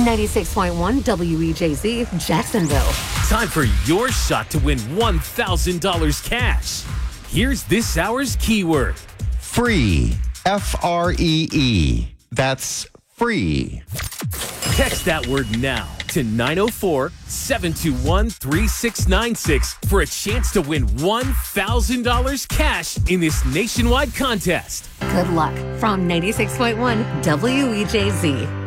96.1 WEJZ, Jacksonville. Time for your shot to win $1,000 cash. Here's this hour's keyword. Free. Free. That's free. Text that word now to 904-721-3696 for a chance to win $1,000 cash in this nationwide contest. Good luck from 96.1 WEJZ.